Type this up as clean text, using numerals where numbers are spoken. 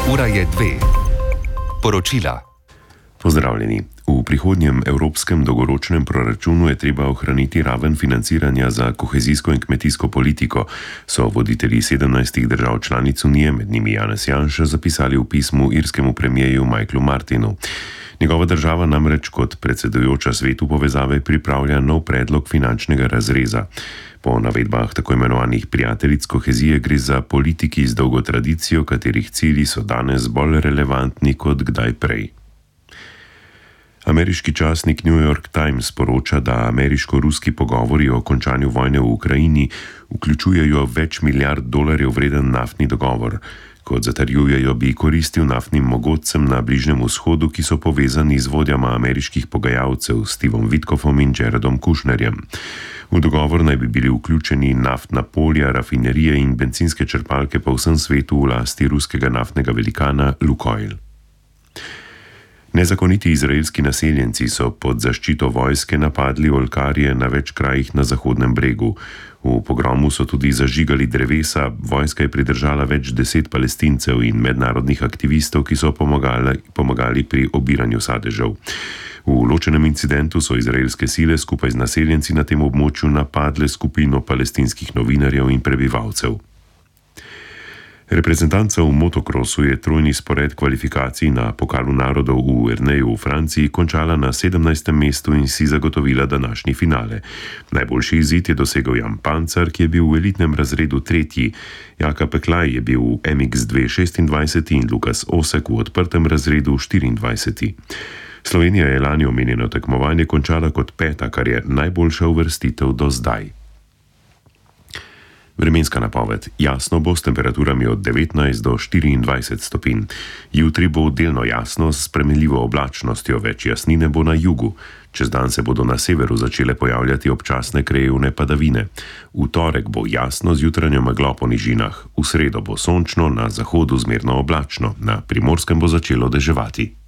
Ura je 2. Poročila. Pozdravljeni. V prihodnjem evropskem dolgoročnem proračunu je treba ohraniti raven financiranja za kohezijsko in kmetijsko politiko, so voditelji 17 držav članic Unije, med njimi Janez Janša, zapisali v pismu irskemu premierju Michaelu Martinu. Njegova država namreč kot predsedujoča svetu povezave pripravlja nov predlog finančnega razreza. Po navedbah tako imenovanih prijateljic kohezije gre za politiki z dolgo tradicijo, katerih cilji so danes bolj relevantni kot kdaj prej. Ameriški časnik New York Times poroča, da ameriško-ruski pogovori o končanju vojne v Ukrajini vključujejo več milijard dolarjev vreden naftni dogovor. Kot zatrjujejo, bi koristil naftnim mogodcem na Bližnjem vzhodu, ki so povezani z vodjama ameriških pogajalcev Stevom Witkoffom in Jaredom Kushnerjem. V dogovor naj bi bili vključeni naftna polja, rafinerije in bencinske črpalke po vsem svetu v lasti ruskega naftnega velikana Lukoil. Nezakoniti izraelski naseljenci so pod zaščito vojske napadli oljkarje na več krajih na Zahodnem bregu. V pogromu so tudi zažigali drevesa, vojska je pridržala več 10 Palestincev in mednarodnih aktivistov, ki so pomagali pri obiranju sadežev. V ločenem incidentu so izraelske sile skupaj z naseljenci na tem območju napadle skupino palestinskih novinarjev in prebivalcev. Reprezentanca v motokrosu je trojni spored kvalifikacij na Pokalu narodov v Erneju v Franciji končala na 17. mestu in si zagotovila današnji finale. Najboljši izid je dosegel Jan Pancar, ki je bil v elitnem razredu tretji. Jaka Peklaj je bil v MX2 26. in Lukas Osek v odprtem razredu 24. Slovenija je lani omenjeno tekmovanje končala kot 5., kar je najboljša uvrstitev do zdaj. Vremenska napoved. Jasno bo s temperaturami od 19 do 24 stopinj. Jutri bo delno jasno s spremenljivo oblačnostjo, več jasnine bo na jugu. Čez dan se bodo na severu začele pojavljati občasne krajevne padavine. V torek bo jasno z jutranjo meglo po nižinah. V sredo bo sončno, na zahodu zmerno oblačno, na Primorskem bo začelo deževati.